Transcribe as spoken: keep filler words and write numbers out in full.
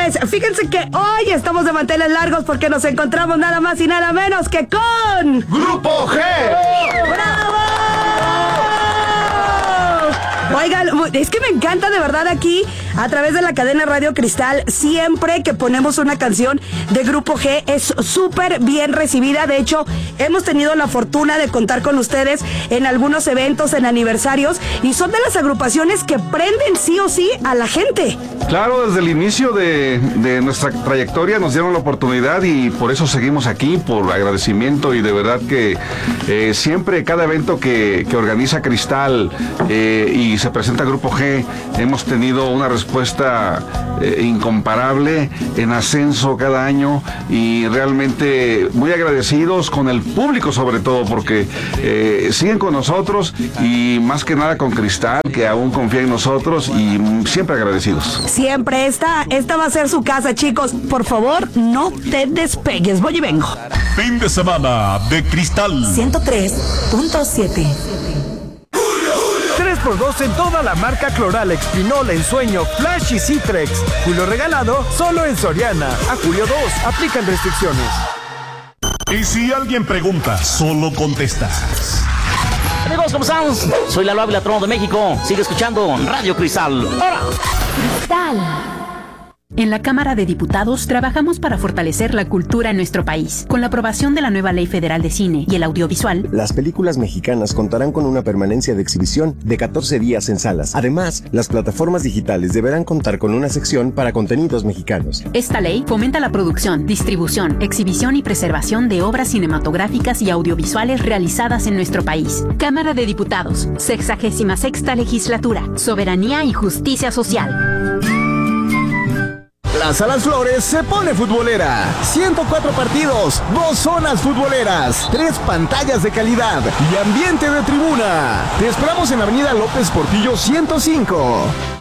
pues fíjense que hoy estamos de manteles largos porque nos encontramos nada más y nada menos que con... ¡Grupo G! ¡Bravo! Oigan, es que me encanta de verdad aquí, a través de la cadena Radio Cristal, siempre que ponemos una canción de Grupo G es súper bien recibida. De hecho, hemos tenido la fortuna de contar con ustedes en algunos eventos, en aniversarios, y son de las agrupaciones que prenden sí o sí a la gente. Claro, desde el inicio de, de nuestra trayectoria nos dieron la oportunidad y por eso seguimos aquí, por agradecimiento, y de verdad que eh, siempre cada evento que, que organiza Cristal eh, y se presenta Grupo G, hemos tenido una respuesta eh, incomparable, en ascenso cada año, y realmente muy agradecidos con el público sobre todo, porque eh, siguen con nosotros y más que nada con Cristal, que aún confía en nosotros, y siempre agradecidos. Siempre, esta, esta va a ser su casa, chicos. Por favor, no te despegues. Voy y vengo. Fin de semana de Cristal ciento tres punto siete. tres por dos en toda la marca Cloralex, Pinol, Ensueño, Flash y Citrex. Julio regalado solo en Soriana. A julio dos, aplican restricciones. Y si alguien pregunta, solo contestas. Amigos, ¿cómo estamos? Soy Lalo Ávila, Trono de México. Sigue escuchando Radio Cristal. ¡Ahora! Cristal. En la Cámara de Diputados trabajamos para fortalecer la cultura en nuestro país. Con la aprobación de la nueva Ley Federal de Cine y el Audiovisual, las películas mexicanas contarán con una permanencia de exhibición de catorce días en salas. Además, las plataformas digitales deberán contar con una sección para contenidos mexicanos. Esta ley fomenta la producción, distribución, exhibición y preservación de obras cinematográficas y audiovisuales realizadas en nuestro país. Cámara de Diputados, sexagésima sexta legislatura, soberanía y justicia social. La Salas Flores se pone futbolera. ciento cuatro partidos, dos zonas futboleras, tres pantallas de calidad y ambiente de tribuna. Te esperamos en Avenida López Portillo ciento cinco.